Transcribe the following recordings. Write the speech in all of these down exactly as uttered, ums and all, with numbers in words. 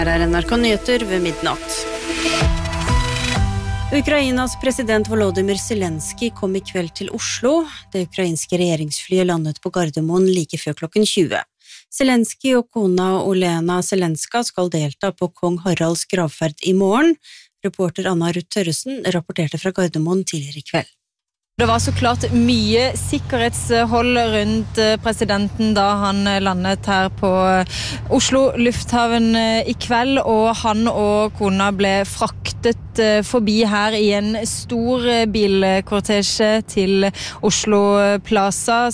Her er N R K Nyheter ved midnatt. Ukrainas president Volodymyr Zelensky kom i kveld til Oslo. Det ukrainske regjeringsflyet landet på Gardermoen like før klokken tjue. Zelensky og kona Olena Zelenska skal delta på kong Haralds gravferd i morgen. Reporter Anna Ruth Tørresen rapporterte fra Gardermoen tidligere i kveld. Det var så klart mye sikkerhetshold rundt presidenten da han landet her på Oslo lufthavn i kveld, og han og kona ble fraktet forbi her i en stor bilkortesje til Oslo Plaza.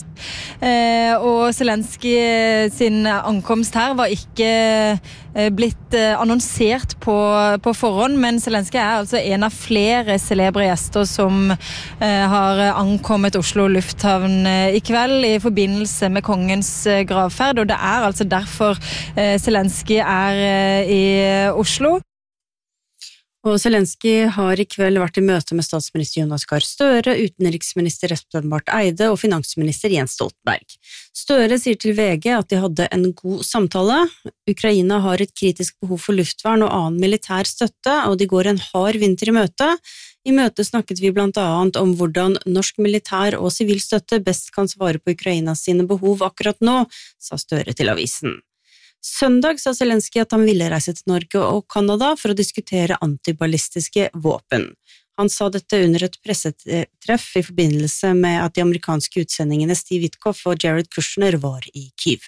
Og Zelensky sin ankomst her var ikke blitt annonsert på, på forhånd, men Zelensky er altså en av flere celebre gjester som har ankommet Oslo lufthavn i kveld i forbindelse med kongens gravferd, og det er altså derfor Zelensky er i Oslo. Og Zelensky har i kveld vært i møte med statsminister Jonas Gahr Støre, utenriksminister Espen Barth Eide og finansminister Jens Stoltenberg. Støre sier til V G at de hadde en god samtale. Ukraina har et kritisk behov for luftvern og annen militær støtte, og de går en hard vinter i møte. I møtet snakket vi blant annet om hvordan norsk militær og sivil støtte best kan svare på Ukrainas sine behov akkurat nå, sa Støre til avisen. Søndag sa Zelensky at han ville reise til Norge og Kanada for å diskutere antiballistiske våpen. Han sa dette under et pressetreff i forbindelse med at de amerikanske utsendingene Steve Witkoff og Jared Kushner var i Kyiv.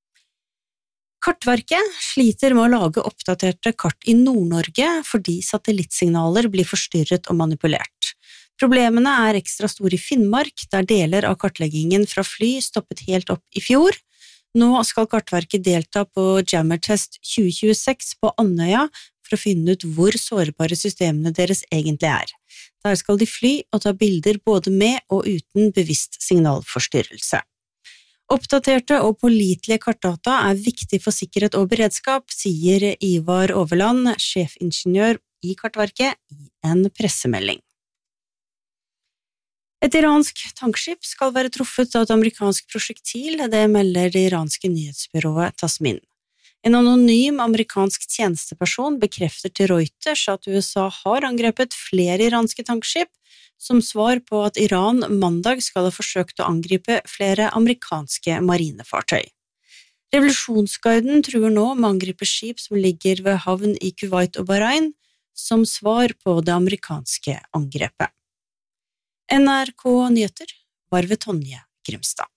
Kartverket sliter med å lage oppdaterte kart i Nord-Norge fordi satellittsignaler blir forstyrret og manipulert. Problemene er ekstra store i Finnmark, der deler av kartleggingen fra fly stoppet helt opp i fjor. Nå skal Kartverket delta på Jammertest tjue tjueseks på Andøya for å finne ut hvor sårbare systemene deres egentlig er. Der skal de fly og ta bilder både med og uten bevisst signalforstyrrelse. Oppdaterte og pålitelige kartdata er viktig for sikkerhet og beredskap, sier Ivar Overland, sjefingeniør i Kartverket, i en pressemelding. Et iransk tankskip skal være truffet av et amerikansk prosjektil, det melder det iranske nyhetsbyrået Tasmin. En anonym amerikansk tjenesteperson bekrefter til Reuters at U S A har angrepet flere iranske tankskip, som svar på at Iran mandag skal ha forsøkt å angripe flere amerikanske marinefartøy. Revolusjonsgarden truer nå med å angripe skip som ligger ved havn i Kuwait og Bahrain, som svar på det amerikanske angrepet. N R K Nyheter var ved Tonje Grimstad.